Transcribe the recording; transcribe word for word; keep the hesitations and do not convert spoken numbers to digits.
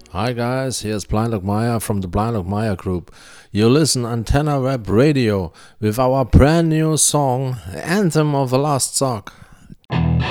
Hi guys, here's Blind Maya from the Blind Maya group. You listen Antenna Web Radio with our brand new song, Anthem of the Last Sock.